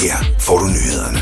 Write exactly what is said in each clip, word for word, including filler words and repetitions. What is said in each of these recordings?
Her får du nyhederne.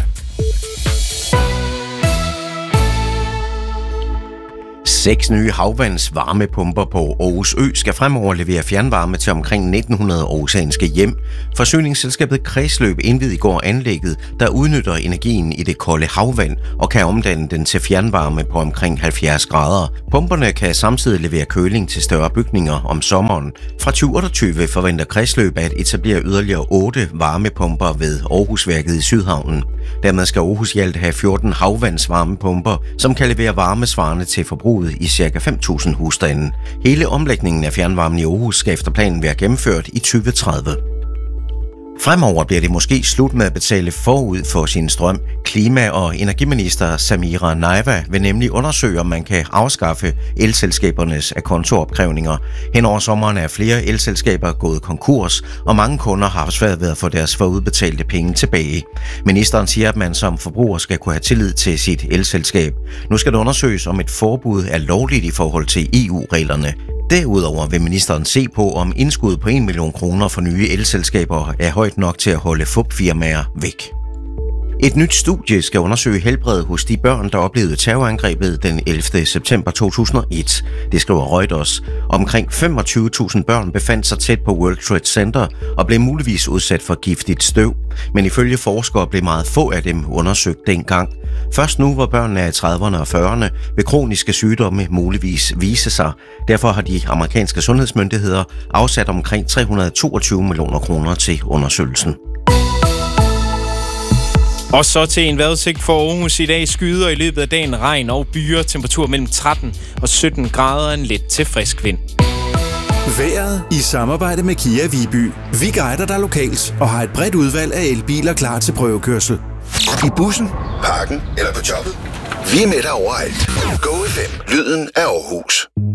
Seks nye havvandsvarmepumper på Aarhus Ø skal fremover levere fjernvarme til omkring nitten hundrede aarhusianske hjem. Forsyningsselskabet Kredsløb indviede i går anlægget, der udnytter energien i det kolde havvand og kan omdanne den til fjernvarme på omkring halvfjerds grader. Pumperne kan samtidig levere køling til større bygninger om sommeren. Fra tyve otteogtyve forventer Kredsløb at etablere yderligere otte varmepumper ved Aarhusværket i Sydhavnen. Dermed skal Aarhus i alt have fjorten havvandsvarmepumper, som kan levere varmesvarende til forbruget i ca. fem tusind husstande. Hele omlægningen af fjernvarmen i Aarhus skal efter planen være gennemført i tyve tredive. Fremover bliver det måske slut med at betale forud for sin strøm. Klima- og energiminister Samira Nawa vil nemlig undersøge, om man kan afskaffe elselskabernes akontoopkrævninger. Hen over sommeren er flere elselskaber gået konkurs, og mange kunder har svært ved at få deres forudbetalte penge tilbage. Ministeren siger, at man som forbruger skal kunne have tillid til sit elselskab. Nu skal det undersøges, om et forbud er lovligt i forhold til E U-reglerne. Derudover vil ministeren se på, om indskud på en million kroner for nye elselskaber er højt nok til at holde fupfirmaer væk. Et nyt studie skal undersøge helbredet hos de børn, der oplevede terrorangrebet den ellevte september to tusind og et. Det skriver Reuters. Omkring femogtyve tusind børn befandt sig tæt på World Trade Center og blev muligvis udsat for giftigt støv. Men ifølge forskere blev meget få af dem undersøgt dengang. Først nu, hvor børnene er i trediverne og fyrrerne, vil kroniske sygdomme muligvis vise sig. Derfor har de amerikanske sundhedsmyndigheder afsat omkring tre hundrede og toogtyve millioner kroner til undersøgelsen. Og så til en vejrudsigt for Aarhus i dag. Skyder i løbet af dagen, regn og byer. Temperatur mellem tretten og sytten grader, en let til frisk vind. Vejret i samarbejde med Kia Viby. Vi guider dig lokalt og har et bredt udvalg af elbiler klar til prøvekørsel. I bussen, parken eller på jobbet. Vi er med dig overalt. Go F M, lyden af Aarhus.